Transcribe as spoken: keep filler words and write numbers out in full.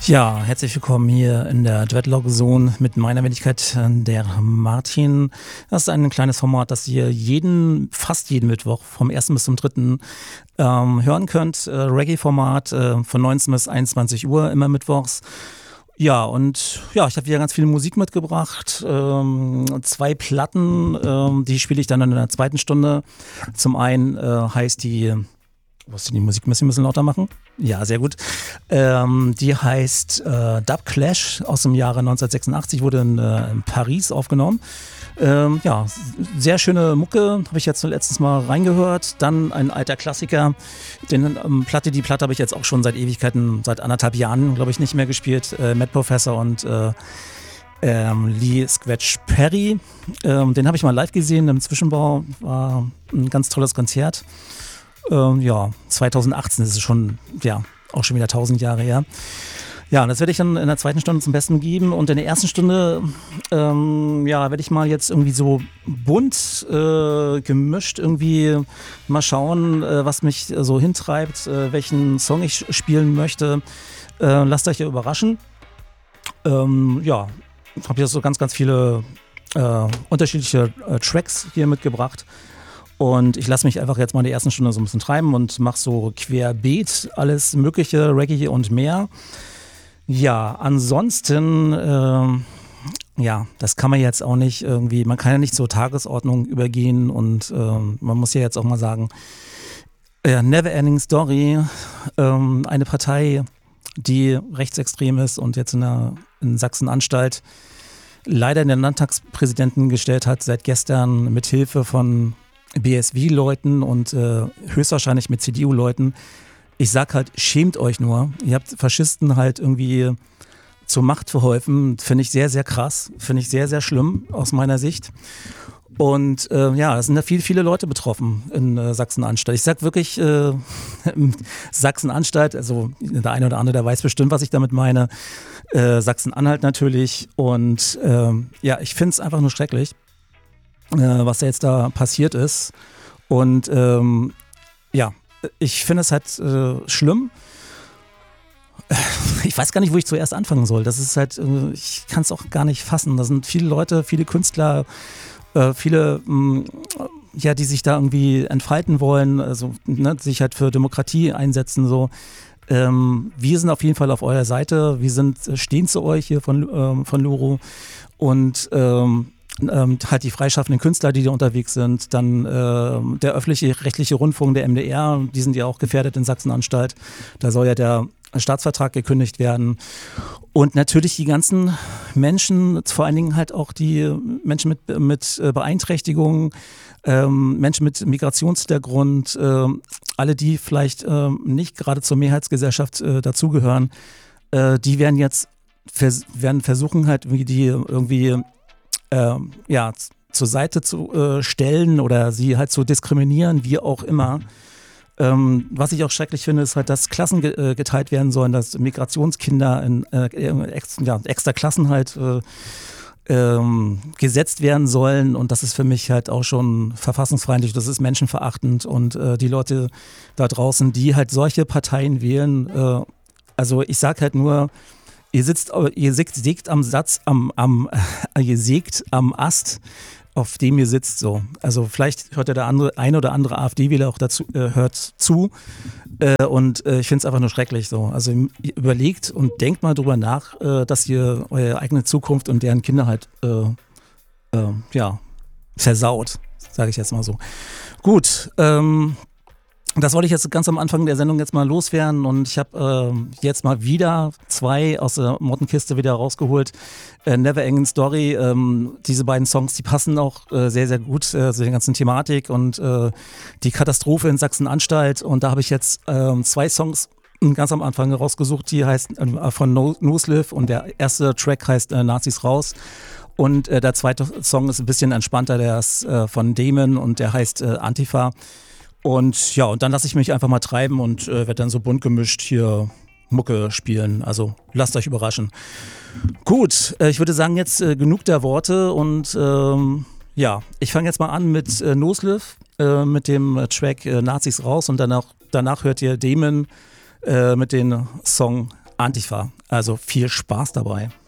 Ja, herzlich willkommen hier in der Dreadlock Zone mit meiner Wenigkeit, der Martin. Das ist ein kleines Format, das ihr jeden, fast jeden Mittwoch vom ersten bis zum dritten ähm, hören könnt. Äh, Reggae-Format äh, von neunzehn bis einundzwanzig Uhr, immer mittwochs. Ja, und ja, ich habe wieder ganz viel Musik mitgebracht. Ähm, zwei Platten, ähm, die spiele ich dann in der zweiten Stunde. Zum einen äh, heißt die, musst du die Musik ein bisschen, ein bisschen lauter machen? Ja, sehr gut. Ähm, die heißt äh, Dub Clash aus dem Jahre neunzehnhundertsechsundachtzig, wurde in, äh, in Paris aufgenommen. Ähm, ja, sehr schöne Mucke, habe ich jetzt letztens mal reingehört. Dann ein alter Klassiker, den ähm, Platte, die Platte habe ich jetzt auch schon seit Ewigkeiten, seit anderthalb Jahren, glaube ich, nicht mehr gespielt. Äh, Matt Professor und äh, ähm, Lee Scratch Perry. Ähm, den habe ich mal live gesehen im Zwischenbau, war ein ganz tolles Konzert. Ähm, ja, zweitausendachtzehn ist es schon, ja, auch schon wieder tausend Jahre her. Ja, und das werde ich dann in der zweiten Stunde zum Besten geben. Und in der ersten Stunde, ähm, ja, werde ich mal jetzt irgendwie so bunt äh, gemischt irgendwie mal schauen, äh, was mich äh, so hintreibt, äh, welchen Song ich spielen möchte. Äh, lasst euch ja überraschen. Ähm, ja, ich habe hier so ganz, ganz viele äh, unterschiedliche äh, Tracks hier mitgebracht. Und ich lasse mich einfach jetzt mal in der ersten Stunde so ein bisschen treiben und mache so querbeet alles mögliche, Reggae und mehr. Ja, ansonsten, äh, ja, das kann man jetzt auch nicht irgendwie, man kann ja nicht zur Tagesordnung übergehen und äh, man muss ja jetzt auch mal sagen, äh, Never Ending Story, äh, eine Partei, die rechtsextrem ist und jetzt in, der, in Sachsen-Anstalt leider den Landtagspräsidenten gestellt hat, seit gestern mit Hilfe von B S W-Leuten und äh, höchstwahrscheinlich mit C D U-Leuten. Ich sag halt, schämt euch nur. Ihr habt Faschisten halt irgendwie zur Macht verholfen. Finde ich sehr, sehr krass. Finde ich sehr, sehr schlimm aus meiner Sicht. Und äh, ja, es sind da viele, viele Leute betroffen in äh, Sachsen-Anstalt. Ich sag wirklich äh, Sachsen-Anstalt, also der eine oder andere, der weiß bestimmt, was ich damit meine. Äh, Sachsen-Anhalt natürlich. Und äh, ja, ich finde es einfach nur schrecklich, äh, was da jetzt da passiert ist. Und ähm, ja, ich finde es halt äh, schlimm. Ich weiß gar nicht, wo ich zuerst anfangen soll. Das ist halt, äh, ich kann es auch gar nicht fassen. Da sind viele Leute, viele Künstler, äh, viele, mh, ja, die sich da irgendwie entfalten wollen, also ne, sich halt für Demokratie einsetzen. So. Ähm, wir sind auf jeden Fall auf eurer Seite. Wir sind stehen zu euch hier von, ähm, von Luro und ähm, Ähm, halt die freischaffenden Künstler, die da unterwegs sind, dann äh, der öffentlich-rechtliche Rundfunk, der M D R, die sind ja auch gefährdet in Sachsen-Anstalt. Da soll ja der Staatsvertrag gekündigt werden. Und natürlich die ganzen Menschen, vor allen Dingen halt auch die Menschen mit, mit Beeinträchtigungen, ähm, Menschen mit Migrationshintergrund, äh, alle, die vielleicht äh, nicht gerade zur Mehrheitsgesellschaft äh, dazugehören, äh, die werden jetzt vers- werden versuchen halt irgendwie die irgendwie Äh, ja, zur Seite zu äh, stellen oder sie halt zu diskriminieren, wie auch immer. Ähm, was ich auch schrecklich finde, ist halt, dass Klassen ge- äh, geteilt werden sollen, dass Migrationskinder in äh, ex- ja, extra Klassen halt äh, ähm, gesetzt werden sollen und das ist für mich halt auch schon verfassungsfeindlich, das ist menschenverachtend und äh, die Leute da draußen, die halt solche Parteien wählen, äh, also ich sag halt nur, Ihr sitzt, ihr sägt, sägt am Satz, am, am, äh, ihr sägt am Ast, auf dem ihr sitzt. So. Also vielleicht hört ja der andere, ein oder andere AfD-Wähler auch dazu, äh, hört zu. Äh, und äh, ich finde es einfach nur schrecklich so. Also ihr überlegt und denkt mal drüber nach, äh, dass ihr eure eigene Zukunft und deren Kinder halt äh, äh, ja, versaut, sage ich jetzt mal so. Gut, ähm, das wollte ich jetzt ganz am Anfang der Sendung jetzt mal loswerden und ich habe äh, jetzt mal wieder zwei aus der Mottenkiste wieder rausgeholt. Äh, Never Ending Story, ähm, diese beiden Songs, die passen auch äh, sehr, sehr gut äh, zu der ganzen Thematik und äh, die Katastrophe in Sachsen-Anstalt und da habe ich jetzt äh, zwei Songs ganz am Anfang rausgesucht, die heißt äh, von No, Nosliv und der erste Track heißt äh, Nazis raus. Und äh, der zweite Song ist ein bisschen entspannter, der ist äh, von Damon und der heißt äh, Antifa. Und ja, und dann lasse ich mich einfach mal treiben und äh, werde dann so bunt gemischt hier Mucke spielen. Also lasst euch überraschen. Gut, äh, ich würde sagen jetzt äh, genug der Worte und ähm, ja, ich fange jetzt mal an mit äh, Nosliv, äh, mit dem Track äh, Nazis raus und danach, danach hört ihr Damon äh, mit dem Song Antifa. Also viel Spaß dabei.